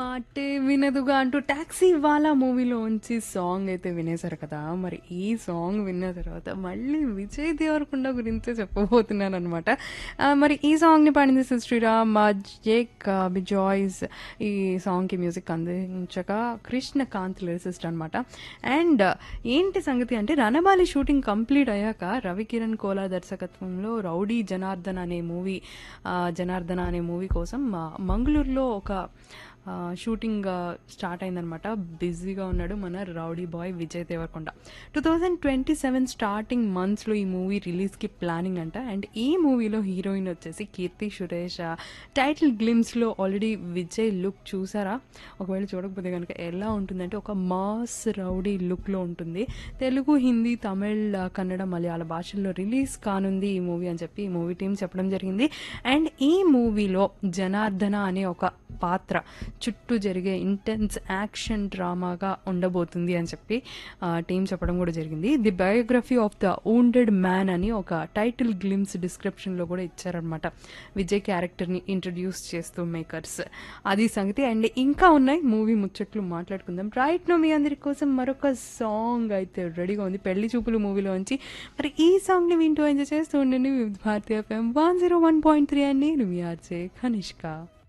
మాటే వినదుగా అంటూ 'టాక్సీ వాలా' మూవీలోంచి సాంగ్ అయితే వినేశారు కదా! మరి ఈ సాంగ్ విన్న తర్వాత మళ్ళీ విజయ్ దేవరకొండ గురించే చెప్పబోతున్నాననమాట. మరి ఈ సాంగ్‌ని పాడింది సిద్ శ్రీరామ్, జేక్ బిజాయ్స్ ఈ సాంగ్‌కి మ్యూజిక్ అందించగా కృష్ణకాంత్ లిరిసిస్ట్ అనమాట. అండ్ ఏంటి సంగతి అంటే 'రణబాలి' షూటింగ్ కంప్లీట్ అయ్యాక రవికిరణ్ కోలా దర్శకత్వంలో 'రౌడీ జనార్దన్' అనే మూవీ కోసం మంగళూరులో ఒక షూటింగ్ స్టార్ట్ అయిందనమాట. బిజీగా ఉన్నాడు మన rowdy boy Vijay Devarakonda. 2027 starting మంత్స్లో ఈ మూవీ రిలీజ్కి ప్లానింగ్ అంట. అండ్ ఈ మూవీలో హీరోయిన్ వచ్చేసి Keerthy Suresh. Title గ్లిమ్స్లో already Vijay look చూసారా? ఒకవేళ చూడకపోతే కనుక ఎలా ఉంటుందంటే ఒక మాస్ రౌడీ లుక్లో ఉంటుంది. తెలుగు, హిందీ, తమిళ్, కన్నడ, మలయాళ భాషల్లో రిలీజ్ కానుంది ఈ మూవీ అని చెప్పి ఈ మూవీ టీం చెప్పడం జరిగింది. అండ్ ఈ మూవీలో జనార్దన అనే ఒక పాత్ర చుట్టూ జరిగే ఇంటెన్స్ యాక్షన్ డ్రామాగా ఉండబోతుంది అని చెప్పి టీం చెప్పడం కూడా జరిగింది. The biography of the wounded man అని ఒక టైటిల్ గ్లిమ్స్ డిస్క్రిప్షన్లో కూడా ఇచ్చారనమాట విజయ్ క్యారెక్టర్ని ఇంట్రడ్యూస్ చేస్తూ మేకర్స్. అది సంగతి. అండ్ ఇంకా ఉన్నాయి మూవీ ముచ్చట్లు మాట్లాడుకుందాం. రైట్ నో మీ అందరి కోసం మరొక సాంగ్ అయితే రెడీగా ఉంది పెళ్లి చూపులు మూవీలోంచి. మరి ఈ సాంగ్ని వింటూ ఎంజాయ్ చేస్తూ ఉండండి. భారతీయ FM 101.3 అండి. మీ ఆర్జే కనిష్క.